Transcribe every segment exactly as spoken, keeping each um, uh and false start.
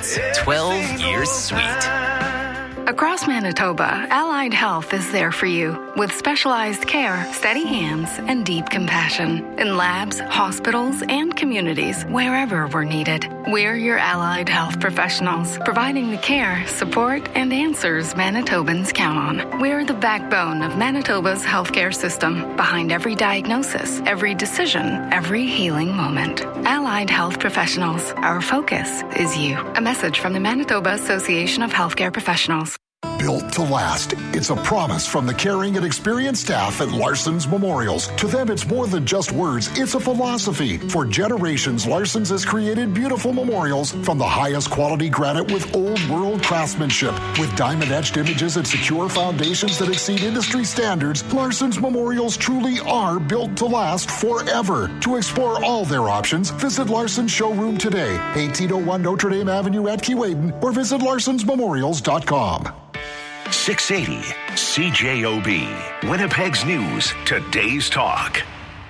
It's twelve Years Sweet. Across Manitoba, Allied Health is there for you with specialized care, steady hands, and deep compassion in labs, hospitals, and communities wherever we're needed. We're your Allied Health professionals, providing the care, support, and answers Manitobans count on. We're the backbone of Manitoba's healthcare system, behind every diagnosis, every decision, every healing moment. Allied Health professionals, our focus is you. A message from the Manitoba Association of Healthcare Professionals. Built to last. It's a promise from the caring and experienced staff at Larson's Memorials. To them, it's more than just words. It's a philosophy. For generations, Larson's has created beautiful memorials from the highest quality granite with old world craftsmanship. With diamond-etched images and secure foundations that exceed industry standards, Larson's Memorials truly are built to last forever. To explore all their options, visit Larson's showroom today, eighteen oh one Notre Dame Avenue at Keewaydin, or visit larsons memorials dot com. six eighty C J O B, Winnipeg's News, Today's Talk.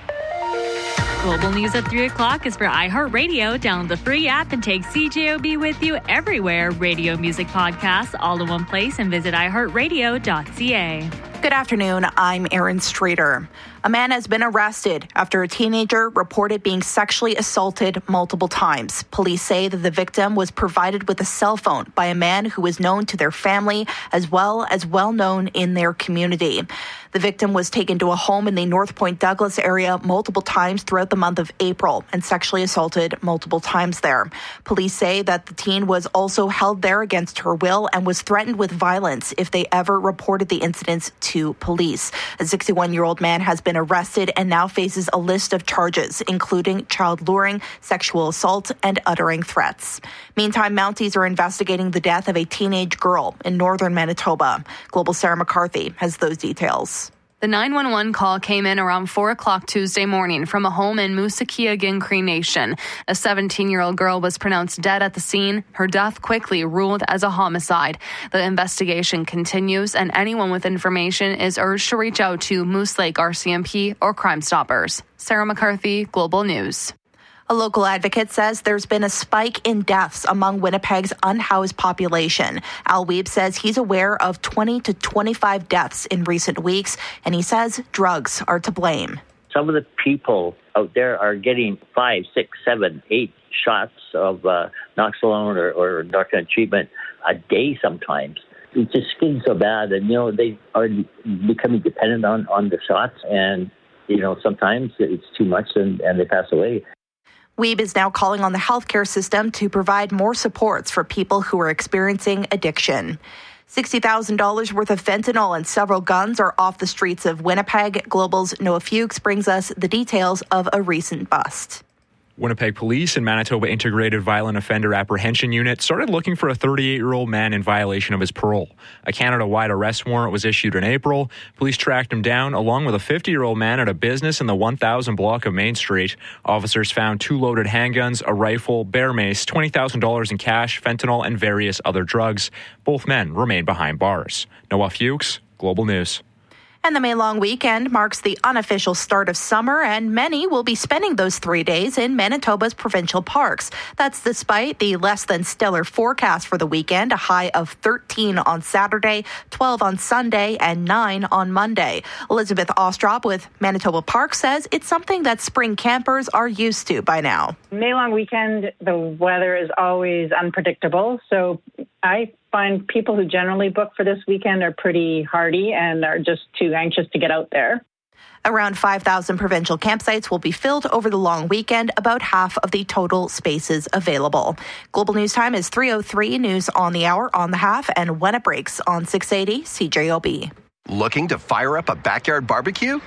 Global News at three o'clock is for iHeartRadio. Download the free app and take C J O B with you everywhere. Radio, music, podcasts, all in one place, and visit i heart radio dot c a. Good afternoon. I'm Erin Streeter. A man has been arrested after a teenager reported being sexually assaulted multiple times. Police say that the victim was provided with a cell phone by a man who was known to their family as well as well known in their community. The victim was taken to a home in the North Point Douglas area multiple times throughout the month of April and sexually assaulted multiple times there. Police say that the teen was also held there against her will and was threatened with violence if they ever reported the incidents to police. A sixty-one-year-old man has been arrested and now faces a list of charges, including child luring, sexual assault, and uttering threats. Meantime, Mounties are investigating the death of a teenage girl in northern Manitoba. Global Sarah McCarthy has those details. The nine one one call came in around four o'clock Tuesday morning from a home in Moosekeeagin Cree Nation. A seventeen-year-old girl was pronounced dead at the scene. Her death quickly ruled as a homicide. The investigation continues, and anyone with information is urged to reach out to Moose Lake R C M P or Crime Stoppers. Sarah McCarthy, Global News. A local advocate says there's been a spike in deaths among Winnipeg's unhoused population. Al Weeb says he's aware of twenty to twenty-five deaths in recent weeks, and he says drugs are to blame. Some of the people out there are getting five, six, seven, eight shots of uh, Noxolone or, or narcotic treatment a day sometimes. It's just getting so bad, and, you know, they are becoming dependent on, on the shots, and, you know, sometimes it's too much and, and they pass away. Weeb is now calling on the healthcare system to provide more supports for people who are experiencing addiction. sixty thousand dollars worth of fentanyl and several guns are off the streets of Winnipeg. Global's Noah Fuchs brings us the details of a recent bust. Winnipeg Police and Manitoba Integrated Violent Offender Apprehension Unit started looking for a thirty-eight-year-old man in violation of his parole. A Canada-wide arrest warrant was issued in April. Police tracked him down along with a fifty-year-old man at a business in the one thousand block of Main Street. Officers found two loaded handguns, a rifle, bear mace, twenty thousand dollars in cash, fentanyl, and various other drugs. Both men remain behind bars. Noah Fuchs, Global News. And the May long weekend marks the unofficial start of summer, and many will be spending those three days in Manitoba's provincial parks. That's despite the less than stellar forecast for the weekend, a high of thirteen on Saturday, twelve on Sunday, and nine on Monday. Elizabeth Ostrop with Manitoba Parks says it's something that spring campers are used to by now. May long weekend, the weather is always unpredictable, so I find people who generally book for this weekend are pretty hardy and are just too anxious to get out there. Around five thousand provincial campsites will be filled over the long weekend, about half of the total spaces available. Global News Time is three oh three, news on the hour, on the half, and when it breaks on six eighty C J O B. Looking to fire up a backyard barbecue?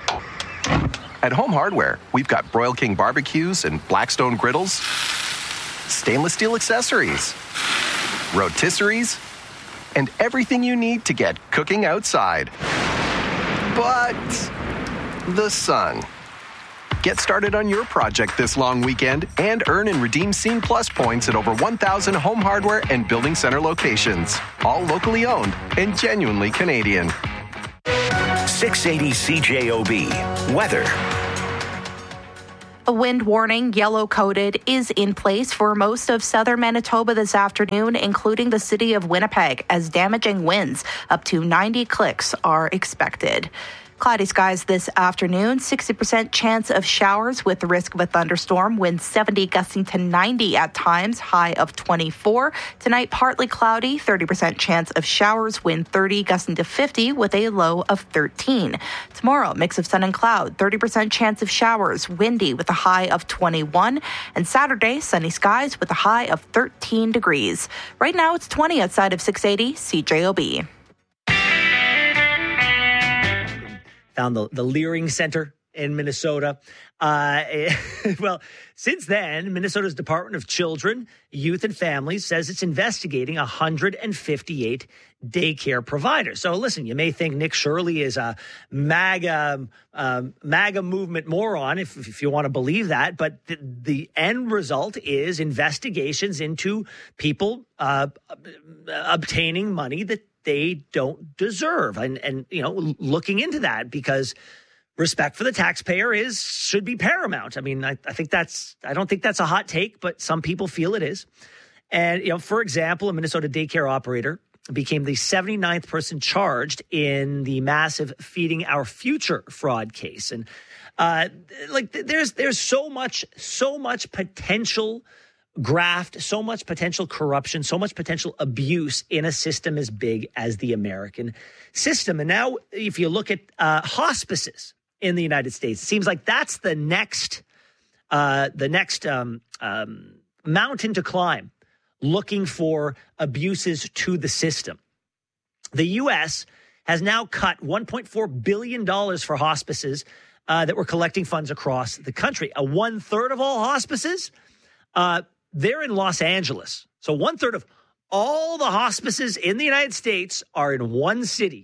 At Home Hardware, we've got Broil King barbecues and Blackstone griddles, stainless steel accessories, rotisseries, and everything you need to get cooking outside. But the sun. Get started on your project this long weekend and earn and redeem Scene Plus points at over one thousand Home Hardware and Building Center locations. All locally owned and genuinely Canadian. six eighty C J O B. Weather. A wind warning, yellow coated, is in place for most of southern Manitoba this afternoon, including the city of Winnipeg, as damaging winds up to ninety clicks are expected. Cloudy skies this afternoon, sixty percent chance of showers with the risk of a thunderstorm, winds seventy gusting to ninety at times, high of twenty-four. Tonight, partly cloudy, thirty percent chance of showers, wind thirty gusting to fifty with a low of thirteen. Tomorrow, mix of sun and cloud, thirty percent chance of showers, windy with a high of twenty-one. And Saturday, sunny skies with a high of thirteen degrees. Right now, it's twenty outside of six eighty C J O B. Found the, the Leering Center in Minnesota. Uh, well, since then, Minnesota's Department of Children, Youth and Families says it's investigating one hundred fifty-eight daycare providers. So listen, you may think Nick Shirley is a MAGA, um, MAGA movement moron, if, if you want to believe that. But the, the end result is investigations into people uh, obtaining money that they don't deserve. And, and, you know, looking into that, because respect for the taxpayer is, should be paramount. I mean, I, I think that's, I don't think that's a hot take, but some people feel it is. And, you know, for example, a Minnesota daycare operator became the seventy-ninth person charged in the massive Feeding Our Future fraud case. And, uh, like, there's, there's so much, so much potential graft, so much potential corruption, so much potential abuse in a system as big as the American system. And now, if you look at uh, hospices in the United States, it seems like that's the next, uh, the next um, um, mountain to climb, looking for abuses to the system. The U S has now cut one point four billion dollars for hospices uh, that were collecting funds across the country. A one third of all hospices, uh, they're in Los Angeles. So one third of all the hospices in the United States are in one city,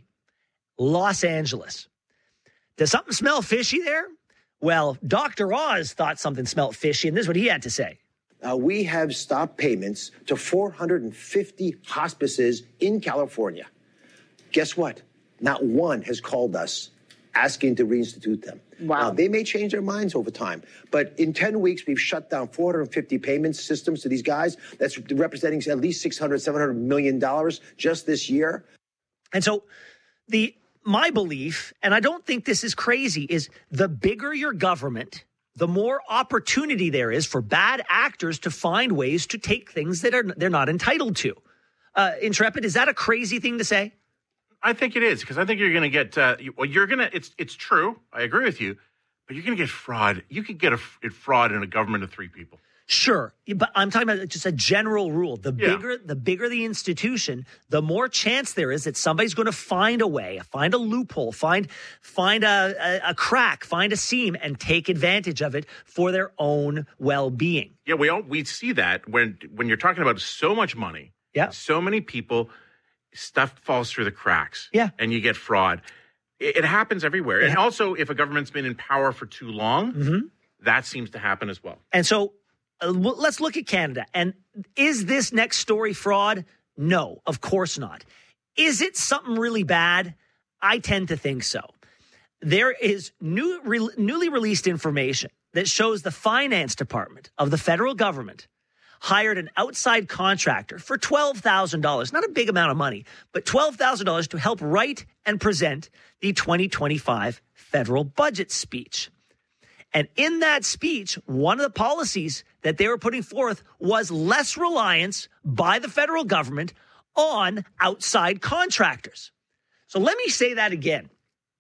Los Angeles. Does something smell fishy there? Well, Doctor Oz thought something smelled fishy, and this is what he had to say. Uh, we have stopped payments to four hundred fifty hospices in California. Guess what? Not one has called us asking to reinstitute them. Wow. Now, they may change their minds over time, but in ten weeks, we've shut down four hundred fifty payment systems to these guys. That's representing at least six hundred, seven hundred million dollars just this year. And so the my belief, and I don't think this is crazy, is the bigger your government, the more opportunity there is for bad actors to find ways to take things that are they're not entitled to. Uh, Intrepid, is that a crazy thing to say? I think it is, because I think you're going to get, uh, you, well, you're going to, it's it's true. I agree with you, but you're going to get fraud. You could get a, a fraud in a government of three people. Sure, but I'm talking about just a general rule. The Yeah. bigger, the bigger the institution, the more chance there is that somebody's going to find a way, find a loophole, find find a, a, a crack, find a seam, and take advantage of it for their own well-being. Yeah, we all, we see that when when you're talking about so much money, yeah, so many people, stuff falls through the cracks. Yeah, and you get fraud. It, it happens everywhere, and also if a government's been in power for too long, mm-hmm. that seems to happen as well. And so uh, well, let's look at Canada. And is this next story fraud? No, of course not. Is it something really bad? I tend to think so. There is new, re, newly released information that shows the finance department of the federal government hired an outside contractor for twelve thousand dollars, not a big amount of money, but twelve thousand dollars to help write and present the twenty twenty-five federal budget speech. And in that speech, one of the policies that they were putting forth was less reliance by the federal government on outside contractors. So let me say that again.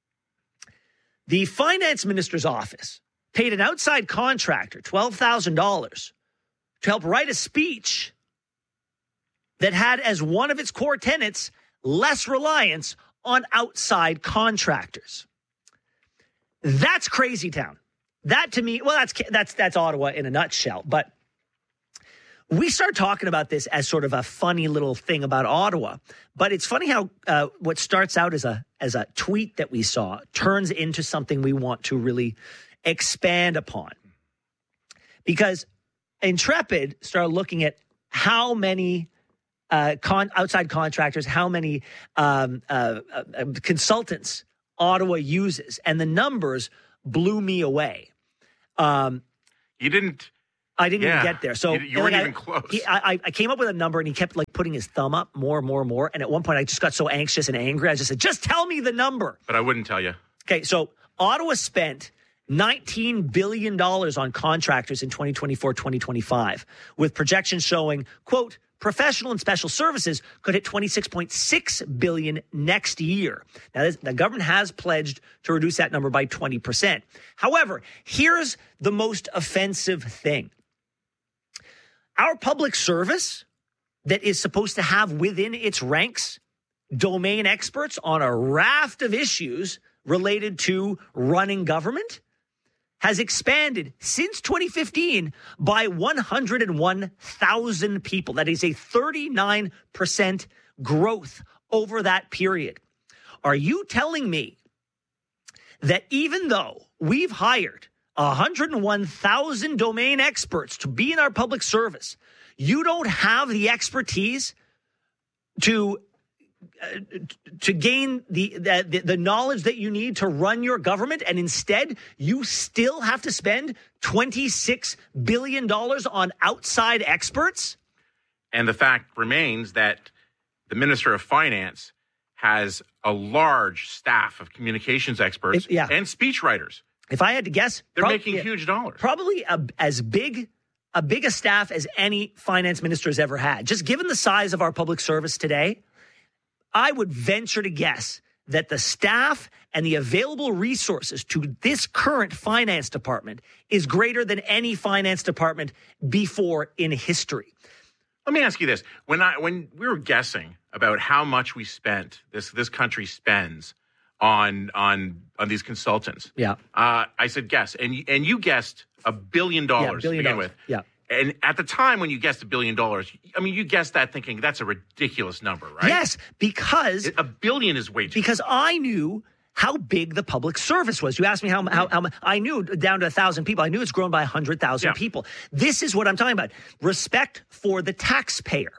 The finance minister's office paid an outside contractor twelve thousand dollars to help write a speech that had as one of its core tenets less reliance on outside contractors. That's crazy town. That to me, well, that's that's that's Ottawa in a nutshell. But we start talking about this as sort of a funny little thing about Ottawa. But it's funny how uh, what starts out as a as a tweet that we saw turns into something we want to really expand upon. Because Intrepid started looking at how many uh, con- outside contractors, how many um, uh, uh, consultants Ottawa uses, and the numbers blew me away. Um, You didn't. I didn't yeah. even get there. So you, you weren't like, even close. He, I, I came up with a number, and he kept like putting his thumb up more and more and more. And at one point, I just got so anxious and angry. I just said, "Just tell me the number." But I wouldn't tell you. Okay, so Ottawa spent nineteen billion dollars on contractors in twenty twenty-four, twenty twenty-five, with projections showing, quote, professional and special services could hit twenty-six point six billion dollars next year. Now, this, the government has pledged to reduce that number by twenty percent. However, here's the most offensive thing. Our public service that is supposed to have within its ranks domain experts on a raft of issues related to running government has expanded since twenty fifteen by one hundred one thousand people. That is a thirty-nine percent growth over that period. Are you telling me that even though we've hired one hundred one thousand domain experts to be in our public service, you don't have the expertise to uh, to gain the, the the knowledge that you need to run your government, and instead you still have to spend twenty-six billion dollars on outside experts? And the fact remains that the Minister of Finance has a large staff of communications experts If, yeah. and speechwriters. If I had to guess, they're prob- making yeah, huge dollars. Probably a, as big a big a staff as any finance minister has ever had. Just given the size of our public service today, I would venture to guess that the staff and the available resources to this current finance department is greater than any finance department before in history. Let me ask you this. When I when we were guessing about how much we spent, this this country spends on on on these consultants. Yeah. Uh, I said guess. And you, and you guessed a billion dollars yeah, billion to begin dollars. with. Yeah. And at the time when you guessed a billion dollars, I mean, you guessed that thinking that's a ridiculous number, right? Yes, because a billion is way too Because much. I knew how big the public service was. You asked me how, how, how I knew down to a thousand people. I knew it's grown by a hundred thousand yeah. people. This is what I'm talking about. Respect for the taxpayer.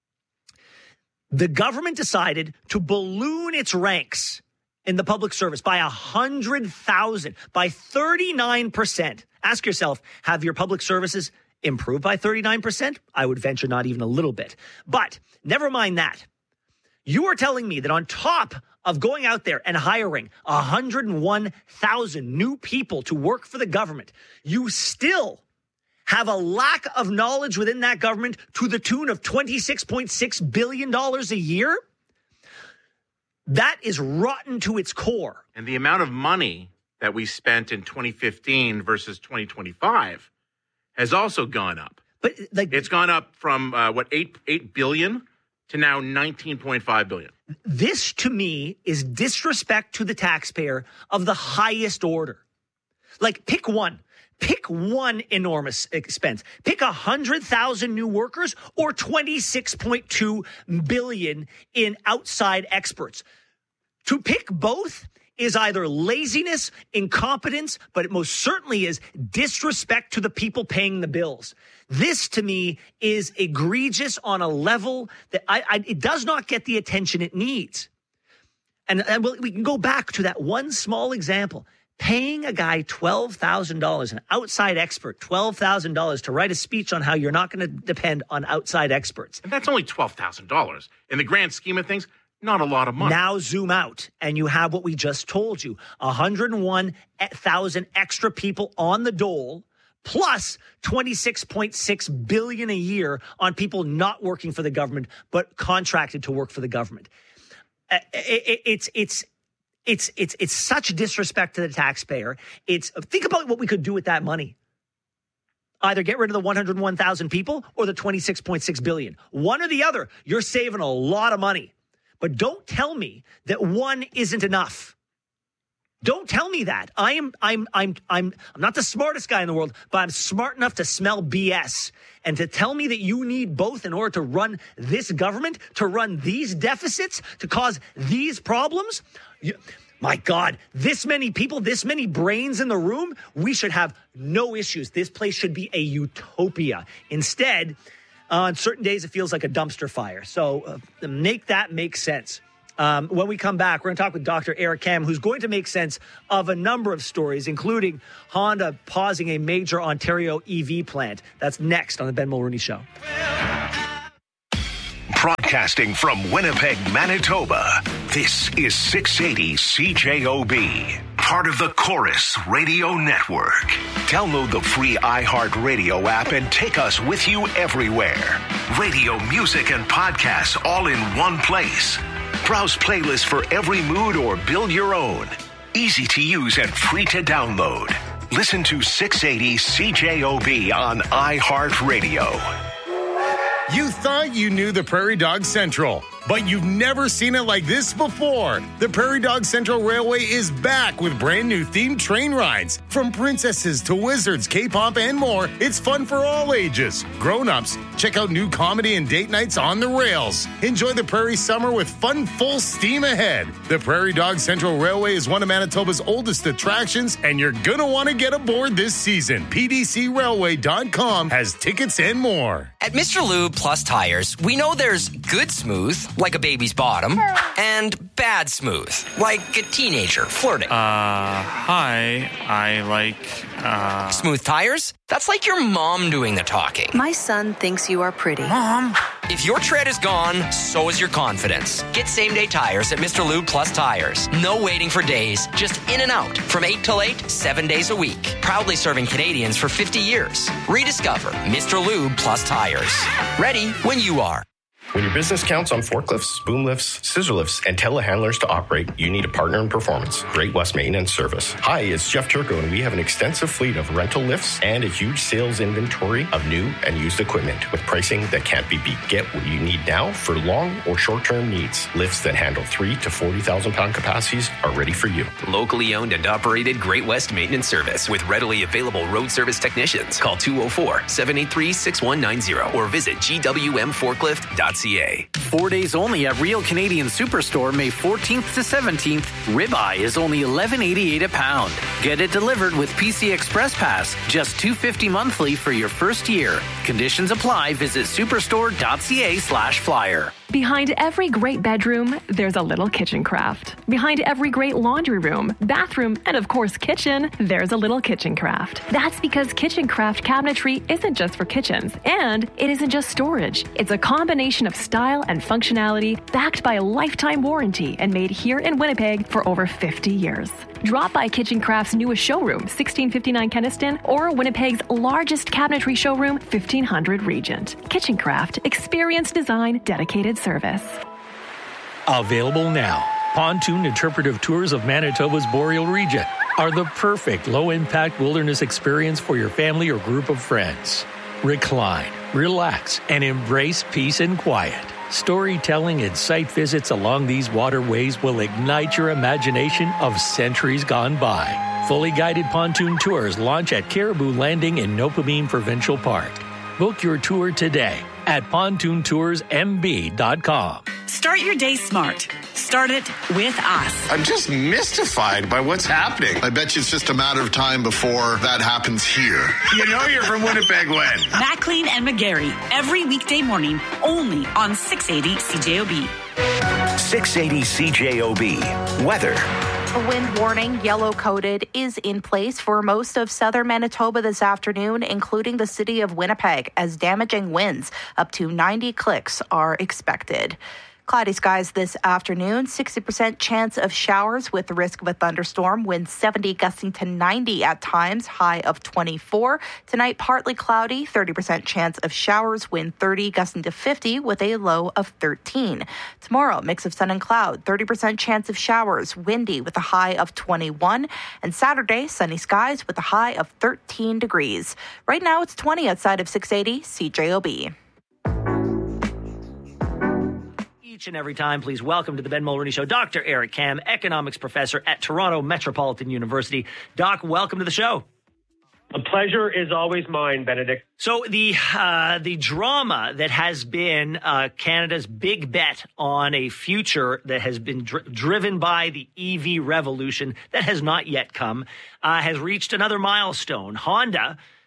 The government decided to balloon its ranks in the public service by a hundred thousand, by thirty-nine percent. Ask yourself, have your public services improved by thirty-nine percent? I would venture not even a little bit. But never mind that. You are telling me that on top of going out there and hiring one hundred one thousand new people to work for the government, you still have a lack of knowledge within that government to the tune of twenty-six point six billion dollars a year? That is rotten to its core. And the amount of money that we spent in twenty fifteen versus twenty twenty-five has also gone up. But like, it's gone up from uh, what eight eight billion to now nineteen point five billion. This to me is disrespect to the taxpayer of the highest order. Like, pick one. Pick one enormous expense. Pick one hundred thousand new workers or twenty-six point two billion in outside experts. To pick both is either laziness, incompetence, but it most certainly is disrespect to the people paying the bills. This, to me, is egregious on a level that I, I, it does not get the attention it needs. And, and we'll, we can go back to that one small example. Paying a guy twelve thousand dollars, an outside expert, twelve thousand dollars to write a speech on how you're not going to depend on outside experts. And that's only twelve thousand dollars. In the grand scheme of things, not a lot of money. Now zoom out, and you have what we just told you. one hundred one thousand extra people on the dole, plus twenty-six point six billion dollars a year on people not working for the government, but contracted to work for the government. Uh, it, it's, it's, It's it's it's such disrespect to the taxpayer. It's think about what we could do with that money. Either get rid of the one hundred one thousand people or the twenty-six point six billion. One or the other. You're saving a lot of money. But don't tell me that one isn't enough. Don't tell me that. I am I'm I'm I'm I'm not the smartest guy in the world, but I'm smart enough to smell B S. And to tell me that you need both in order to run this government, to run these deficits, to cause these problems, you, my God, this many people, this many brains in the room, we should have no issues. This place should be a utopia. Instead, uh, on certain days, it feels like a dumpster fire. So uh, make that make sense. Um, when we come back, we're going to talk with Doctor Eric Kam, who's going to make sense of a number of stories, including Honda pausing a major Ontario E V plant. That's next on the Ben Mulroney Show. Broadcasting from Winnipeg, Manitoba, this is six eighty C J O B, part of the Chorus Radio Network. Download the free iHeartRadio app and take us with you everywhere. Radio, music, and podcasts all in one place. Browse playlists for every mood or build your own. Easy to use and free to download. Listen to six eighty C J O B on iHeartRadio. You thought you knew the Prairie Dog Central, but you've never seen it like this before. The Prairie Dog Central Railway is back with brand new themed train rides. From princesses to wizards, K-pop, and more, it's fun for all ages. Grown-ups, check out new comedy and date nights on the rails. Enjoy the Prairie summer with fun full steam ahead. The Prairie Dog Central Railway is one of Manitoba's oldest attractions, and you're going to want to get aboard this season. P D C railway dot com has tickets and more. At Mister Lube Plus Tires, we know there's good smooth, like a baby's bottom, and bad smooth, like a teenager flirting. Uh, hi, I like, uh... Smooth tires? That's like your mom doing the talking. My son thinks you are pretty. Mom. If your tread is gone, so is your confidence. Get same-day tires at Mister Lube Plus Tires. No waiting for days, just in and out. From eight till eight, seven days a week. Proudly serving Canadians for fifty years. Rediscover Mister Lube Plus Tires. Ready when you are. When your business counts on forklifts, boom lifts, scissor lifts, and telehandlers to operate, you need a partner in performance. Great West Maintenance Service. Hi, it's Jeff Turco, and we have an extensive fleet of rental lifts and a huge sales inventory of new and used equipment with pricing that can't be beat. Get what you need now for long or short-term needs. Lifts that handle three to forty thousand pound capacities are ready for you. Locally owned and operated Great West Maintenance Service with readily available road service technicians. Call two oh four, seven eight three, six one nine zero or visit G W M forklift dot C A. Four days only at Real Canadian Superstore, May fourteenth to seventeenth. Ribeye is only eleven eighty-eight a pound. Get it delivered with P C Express Pass, just two fifty monthly for your first year. Conditions apply. Visit superstore dot C A slash flyer. Behind every great bedroom, there's a little kitchen craft. Behind every great laundry room, bathroom, and of course kitchen, there's a little kitchen craft. That's because kitchen craft cabinetry isn't just for kitchens, and it isn't just storage. It's a combination of style and functionality backed by a lifetime warranty and made here in Winnipeg for over fifty years. Drop by Kitchen Craft's newest showroom, sixteen fifty-nine Kenniston, or Winnipeg's largest cabinetry showroom, fifteen hundred Regent. Kitchen Craft, experience design, dedicated service. Available now. Pontoon Interpretive Tours of Manitoba's Boreal region are the perfect low-impact wilderness experience for your family or group of friends. Recline, relax, and embrace peace and quiet. Storytelling and site visits along these waterways will ignite your imagination of centuries gone by. Fully guided pontoon tours launch at Caribou Landing in Nopamine Provincial Park. Book your tour today at pontoon tours m b dot com. Start your day smart. Start it with us. I'm just mystified by what's happening. I bet you it's just a matter of time before that happens here. You know you're from Winnipeg when? McLean and McGarry, every weekday morning, only on six eighty C J O B. six eighty C J O B. Weather. A wind warning, yellow coated, is in place for most of southern Manitoba this afternoon, including the city of Winnipeg, as damaging winds up to ninety clicks are expected. Cloudy skies this afternoon, sixty percent chance of showers with the risk of a thunderstorm, winds seventy gusting to ninety at times, high of twenty-four. Tonight, partly cloudy, thirty percent chance of showers, wind thirty gusting to fifty with a low of thirteen. Tomorrow, mix of sun and cloud, thirty percent chance of showers, windy with a high of twenty-one. And Saturday, sunny skies with a high of thirteen degrees. Right now, it's twenty outside of six eighty C J O B. Each and every time, please welcome to the Ben Mulroney Show, Doctor Eric Kam, economics professor at Toronto Metropolitan University. Doc, welcome to the show. A pleasure is always mine, Benedict. So the uh, the drama that has been uh, Canada's big bet on a future that has been dr- driven by the E V revolution that has not yet come uh, has reached another milestone. Honda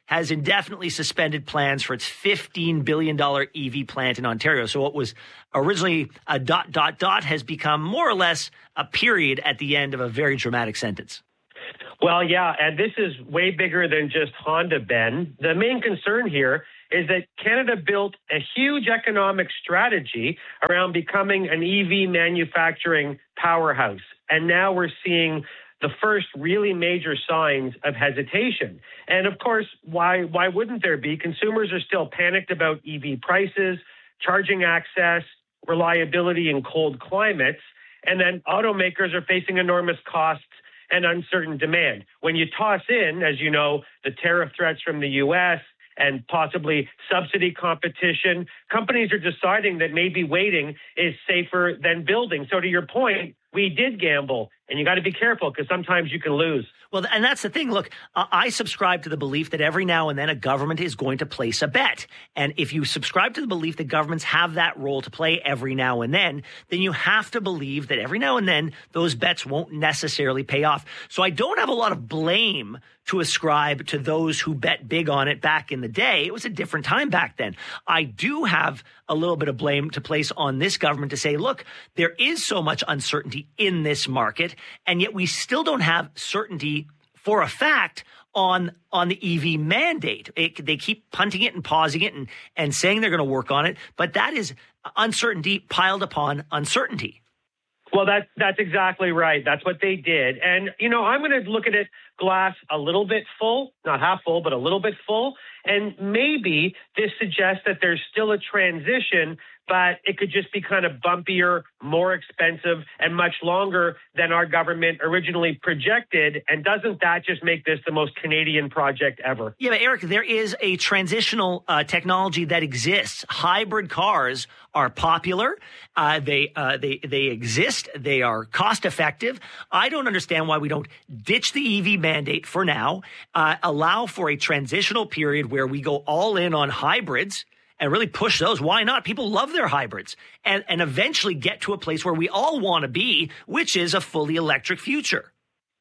has indefinitely suspended plans for its fifteen billion dollars E V plant in Ontario. So what was originally a dot, dot, dot has become more or less a period at the end of a very dramatic sentence. Well, yeah, and this is way bigger than just Honda, Ben. The main concern here is that Canada built a huge economic strategy around becoming an E V manufacturing powerhouse. And now we're seeing the first really major signs of hesitation. And of course, why why wouldn't there be? Consumers are still panicked about E V prices, charging access, reliability in cold climates. And then automakers are facing enormous costs and uncertain demand. When you toss in, as you know, the tariff threats from the U S and possibly subsidy competition, companies are deciding that maybe waiting is safer than building. So to your point, we did gamble, and you got to be careful because sometimes you can lose. Well, and that's the thing. Look, uh, I subscribe to the belief that every now and then a government is going to place a bet. And if you subscribe to the belief that governments have that role to play every now and then, then you have to believe that every now and then those bets won't necessarily pay off. So I don't have a lot of blame to ascribe to those who bet big on it back in the day. It was a different time back then. I do have a little bit of blame to place on this government to say, look, there is so much uncertainty in this market, and yet we still don't have certainty for a fact on on the E V mandate. It, they keep punting it and pausing it and, and saying they're going to work on it, but that is uncertainty piled upon uncertainty. Well, that's, that's exactly right. That's what they did. And, you know, I'm going to look at it glass a little bit full, not half full, but a little bit full. And maybe this suggests that there's still a transition, but it could just be kind of bumpier, more expensive, and much longer than our government originally projected. And doesn't that just make this the most Canadian project ever? Yeah, but Eric, there is a transitional uh, technology that exists. Hybrid cars are popular. Uh, they uh, they they exist. They are cost effective. I don't understand why we don't ditch the E V mandate for now, uh, allow for a transitional period where we go all in on hybrids and really push those. Why not? People love their hybrids, and, and eventually get to a place where we all want to be, which is a fully electric future.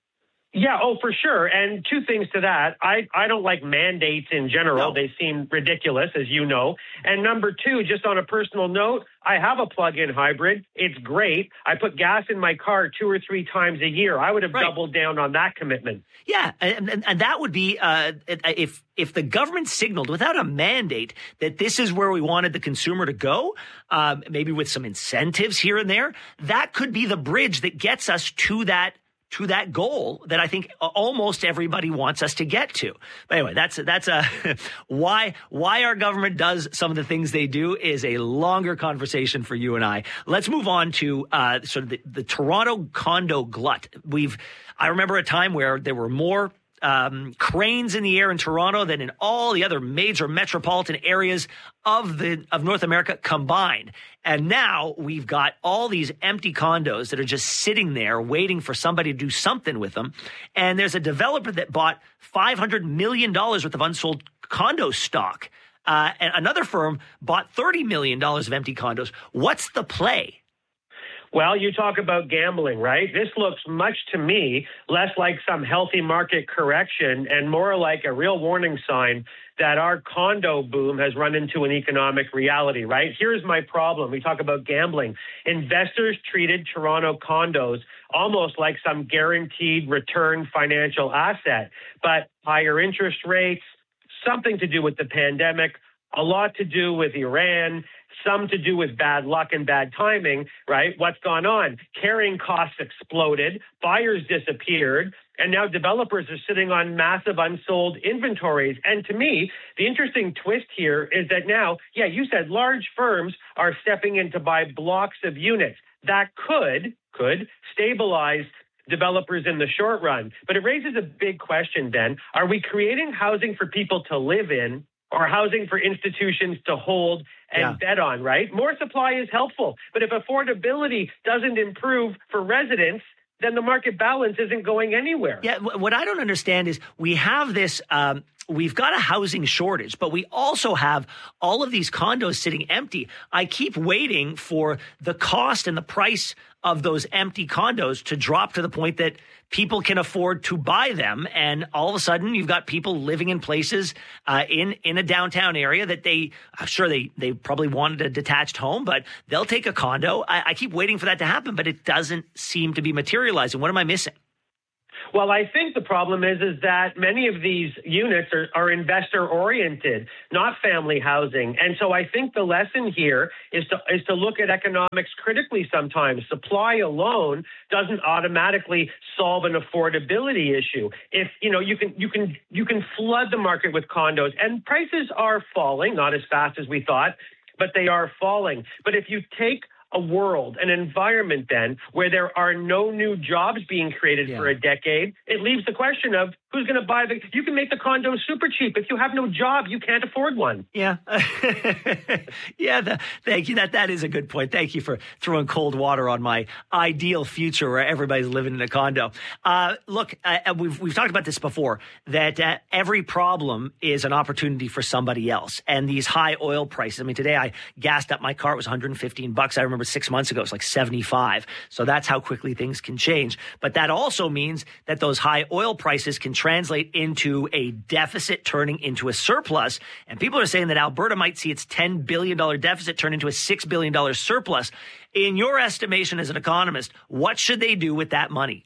Yeah, oh, for sure. And two things to that. I, I don't like mandates in general. No. They seem ridiculous, as you know. And number two, just on a personal note, I have a plug-in hybrid. It's great. I put gas in my car two or three times a year. I would have right. doubled down on that commitment. Yeah, and, and, and that would be uh, if if the government signaled without a mandate that this is where we wanted the consumer to go, uh, maybe with some incentives here and there, that could be the bridge that gets us to that to that goal that I think almost everybody wants us to get to. But anyway, that's that's a why why our government does some of the things they do is a longer conversation for you and I. Let's move on to uh, sort of the, the Toronto condo glut. We've I remember a time where there were more Um, cranes in the air in Toronto than in all the other major metropolitan areas of the of North America combined. And now we've got all these empty condos that are just sitting there waiting for somebody to do something with them. And there's a developer that bought five hundred million dollars worth of unsold condo stock. Uh, and another firm bought thirty million dollars of empty condos. What's the play? Well, you talk about gambling, right? This looks much to me less like some healthy market correction and more like a real warning sign that our condo boom has run into an economic reality, right? Here's my problem. We talk about gambling. Investors treated Toronto condos almost like some guaranteed return financial asset, but higher interest rates, something to do with the pandemic, a lot to do with Iran, some to do with bad luck and bad timing, right? What's gone on? Carrying costs exploded, buyers disappeared, and now developers are sitting on massive unsold inventories. And to me, the interesting twist here is that now, yeah, you said large firms are stepping in to buy blocks of units. That could, could stabilize developers in the short run. But it raises a big question, Ben. Are we creating housing for people to live in or housing for institutions to hold and yeah. bet on, right? More supply is helpful. But if affordability doesn't improve for residents, then the market balance isn't going anywhere. Yeah, what I don't understand is we have this um, we've got a housing shortage, but we also have all of these condos sitting empty. I keep waiting for the cost and the price of those empty condos to drop to the point that people can afford to buy them. And all of a sudden, you've got people living in places uh, in, in a downtown area that they, I'm sure they, they probably wanted a detached home, but they'll take a condo. I, I keep waiting for that to happen, but it doesn't seem to be materializing. What am I missing? Well, I think the problem is is that many of these units are, are investor-oriented, not family housing. And so I think the lesson here is to is to look at economics critically sometimes. Supply alone doesn't automatically solve an affordability issue. If, you know, you can you can you can flood the market with condos, and prices are falling, not as fast as we thought, but they are falling. But if you take a world, an environment then where there are no new jobs being created yeah. for a decade, it leaves the question of who's going to buy the, you can make the condo super cheap. If you have no job, you can't afford one. Yeah. yeah. The, thank you. That, that is a good point. Thank you for throwing cold water on my ideal future where everybody's living in a condo. Uh, look, uh, we've, we've talked about this before, that uh, every problem is an opportunity for somebody else. And these high oil prices. I mean, today I gassed up my car. It was one hundred fifteen bucks. I remember six months ago, it was like seventy-five. So that's how quickly things can change. But that also means that those high oil prices can translate into a deficit turning into a surplus. And people are saying that Alberta might see its ten billion dollars deficit turn into a six billion dollars surplus. In your estimation as an economist, what should they do with that money?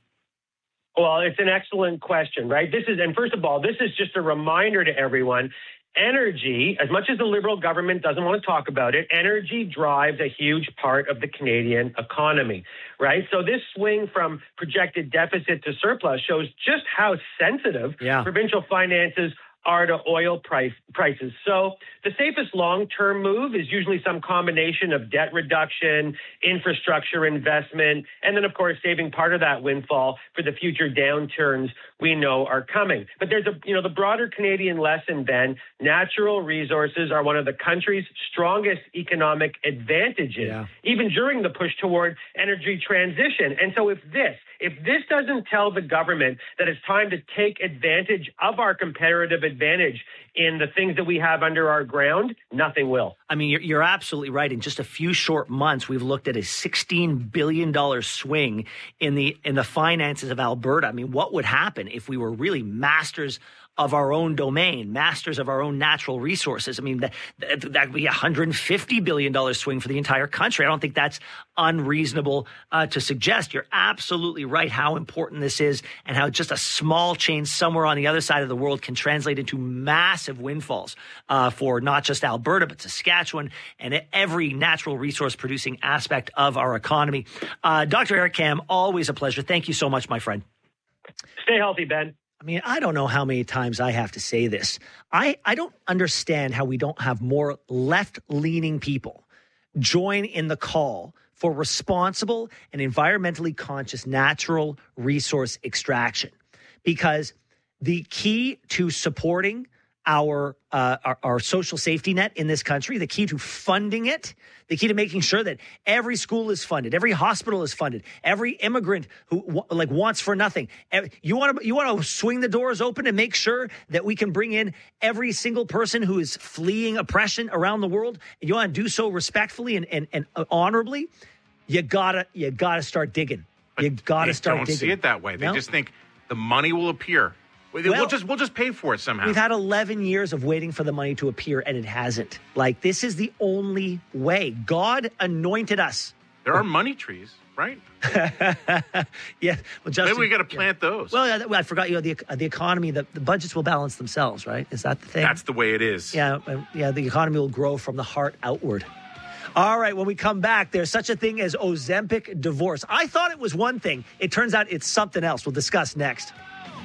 Well, it's an excellent question, right? This is, and first of all, this is just a reminder to everyone. Energy, as much as the Liberal government doesn't want to talk about it, energy drives a huge part of the Canadian economy, right? So this swing from projected deficit to surplus shows just how sensitive yeah. provincial finances are to oil price prices. So the safest long-term move is usually some combination of debt reduction, infrastructure investment, and then, of course, saving part of that windfall for the future downturns we know are coming. But there's a, you know, the broader Canadian lesson then, natural resources are one of the country's strongest economic advantages, yeah. even during the push toward energy transition. And so if this, if this doesn't tell the government that it's time to take advantage of our comparative advantage in the things that we have under our ground, nothing will. I mean, you're, you're absolutely right. In just a few short months, we've looked at a sixteen billion dollars swing in the in the finances of Alberta. I mean, what would happen if we were really masters of our own domain, masters of our own natural resources? I mean, that, that would be a one hundred fifty billion dollars swing for the entire country. I don't think that's unreasonable uh, to suggest. You're absolutely right how important this is and how just a small change somewhere on the other side of the world can translate into massive windfalls uh, for not just Alberta, but Saskatchewan and every natural resource producing aspect of our economy. Uh, Doctor Eric Kam, always a pleasure. Thank you so much, my friend. Stay healthy, Ben. I mean, I don't know how many times I have to say this. I, I don't understand how we don't have more left-leaning people join in the call for responsible and environmentally conscious natural resource extraction. Because the key to supporting our, uh, our our social safety net in this country, the key to funding it, the key to making sure that every school is funded, every hospital is funded, every immigrant who like wants for nothing. You want to you want to swing the doors open and make sure that we can bring in every single person who is fleeing oppression around the world. And you want to do so respectfully and, and, and honorably. You gotta you gotta start digging. But you gotta start don't digging. See it that way. They no? just think the money will appear. We'll, Well, just we'll just pay for it somehow. We've had eleven years of waiting for the money to appear, and it hasn't. Like, this is the only way. God anointed us. There are money trees, right? yeah. Well, Justin, maybe we got to plant yeah. those. Well, yeah, I forgot. You know, the uh, the economy, the, the budgets will balance themselves, right? Is that the thing? That's the way it is. Yeah, uh, yeah. The economy will grow from the heart outward. All right, when we come back, there's such a thing as Ozempic divorce. I thought it was one thing. It turns out it's something else. We'll discuss next.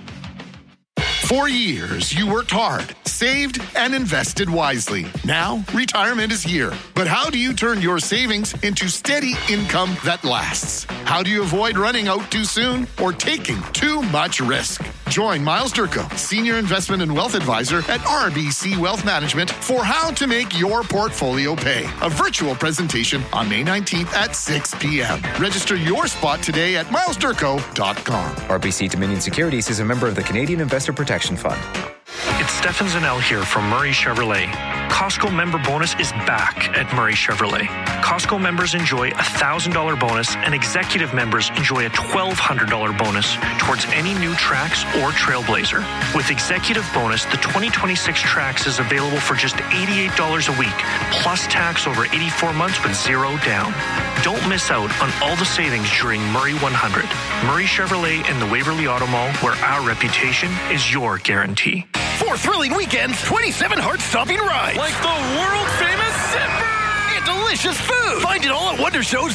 For years, you worked hard, saved, and invested wisely. Now, retirement is here. But how do you turn your savings into steady income that lasts? How do you avoid running out too soon or taking too much risk? Join Miles Durko, Senior Investment and Wealth Advisor at R B C Wealth Management for How to Make Your Portfolio Pay. A virtual presentation on May nineteenth at six p.m. Register your spot today at miles durko dot com. R B C Dominion Securities is a member of the Canadian Investor Protection Fund. It's Stefan Zanel here from Murray Chevrolet. Costco member bonus is back at Murray Chevrolet. Costco members enjoy a one thousand dollars bonus and executive members enjoy a twelve hundred dollars bonus towards any new Trax or Trailblazer. With executive bonus, the twenty twenty-six Trax is available for just eighty-eight dollars a week, plus tax over eighty-four months with zero down. Don't miss out on all the savings during Murray one hundred. Murray Chevrolet and the Waverly Auto Mall, where our reputation is your guarantee. Four thrilling weekends, twenty-seven heart-stopping rides. Like the world-famous Zipper! And delicious food. Find it all at Wonder Show's